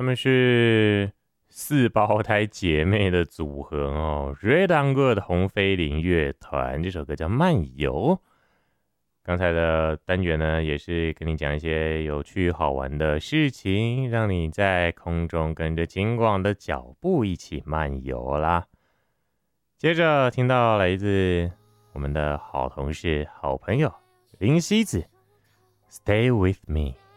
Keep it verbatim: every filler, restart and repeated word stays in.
他们是四胞胎姐妹的组合哦 ，Red on Good 红菲林乐团，这首歌叫《漫游》。刚才的单元呢，也是跟你讲一些有趣好玩的事情，让你在空中跟着金广的脚步一起漫游啦。接着听到来自我们的好同事、好朋友林夕子，《Stay with Me》。